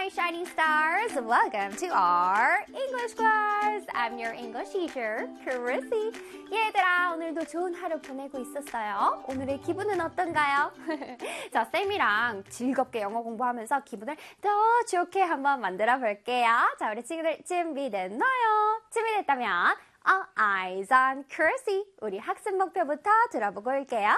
my shining stars. Welcome to our English class. I'm your English teacher, Chrissy. 얘들아, 오늘도 좋은 하루 보내고 있었어요? 오늘의 기분은 어떤가요? 자, 쌤이랑 즐겁게 영어 공부하면서 기분을 더 좋게 한번 만들어 볼게요. 자, 우리 친구들 준비됐나요? 준비됐다면 All eyes on Chrissy. 우리 학습 목표부터 들어보고 올게요.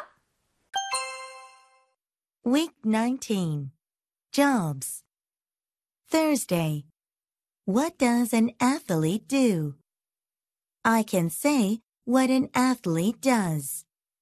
Week 19. Jobs. Thursday. What does an athlete do? I can say what an athlete does.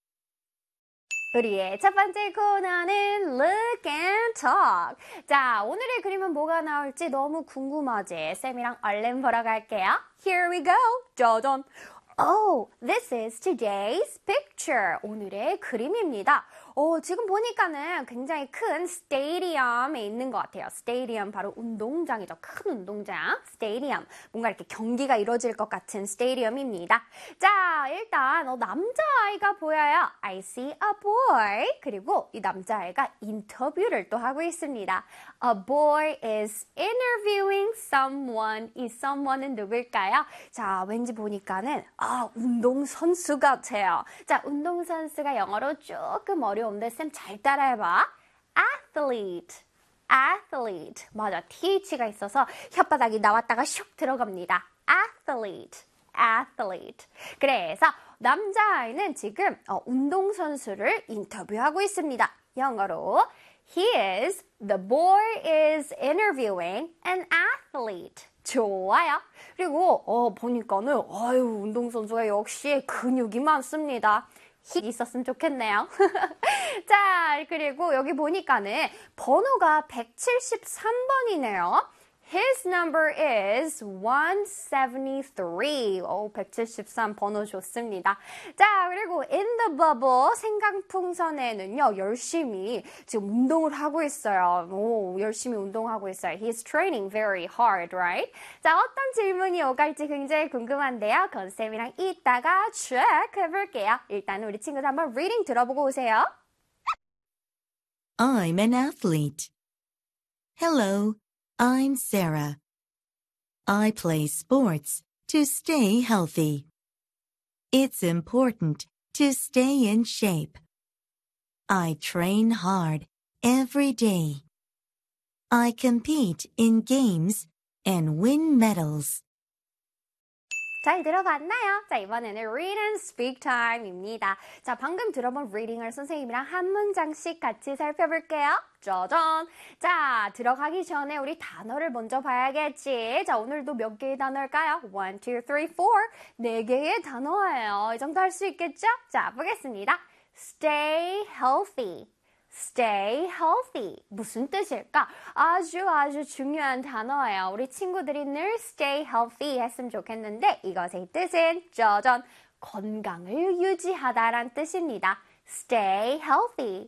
우리의 첫 번째 코너는 Look and Talk. 자, 오늘의 그림은 뭐가 나올지 너무 궁금하지? 쌤이랑 얼른 보러 갈게요. Here we go. 짜잔. Oh, this is today's picture. 오늘의 그림입니다. 지금 보니까는 굉장히 큰 스테디움에 있는 것 같아요. 스테디움 바로 운동장이죠. 큰 운동장. 스테디움. 뭔가 이렇게 경기가 이루어질 것 같은 스테디움입니다. 자, 일단 남자아이가 보여요. I see a boy. 그리고 이 남자아이가 인터뷰를 또 하고 있습니다. A boy is interviewing someone. 이 someone은 누굴까요? 자, 왠지 보니까는 운동선수 같아요. 자, 운동선수가 영어로 조금 어려운데 쌤 잘 따라해봐. Athlete. Athlete. 맞아. TH가 있어서 혓바닥이 나왔다가 슉 들어갑니다. Athlete. Athlete. 그래서 남자아이는 지금 운동선수를 인터뷰하고 있습니다. 영어로 the boy is interviewing an athlete. 좋아요. 그리고 보니까는 운동선수가 역시 근육이 많습니다. 힘 있었으면 좋겠네요. 자, 그리고 여기 보니까는 번호가 173번이네요. His number is 173. 173 번호 좋습니다. 자, 그리고 in the bubble, 생강풍선에는요, 열심히 지금 운동을 하고 있어요. 열심히 운동하고 있어요. He's training very hard, right? 자, 어떤 질문이 오갈지 굉장히 궁금한데요. 그건 쌤이랑 이따가 check 해볼게요. 일단 우리 친구들 한번 reading 들어보고 오세요. I'm an athlete. Hello. I'm Sarah. I play sports to stay healthy. It's important to stay in shape. I train hard every day. I compete in games and win medals. 잘 들어봤나요? 자, 이번에는 Read and Speak Time입니다. 자, 방금 들어본 reading을 선생님이랑 한 문장씩 같이 살펴볼게요. 짜잔! 자, 들어가기 전에 우리 단어를 먼저 봐야겠지. 자, 오늘도 몇 개의 단어일까요? 1, 2, 3, 4. 4개의 단어예요. 이 정도 할 수 있겠죠? 자, 보겠습니다. Stay healthy. Stay healthy. 무슨 뜻일까? 아주 중요한 단어예요. 우리 친구들이 늘 stay healthy 했으면 좋겠는데 이것의 뜻은 짜잔, 건강을 유지하다란 뜻입니다. Stay healthy.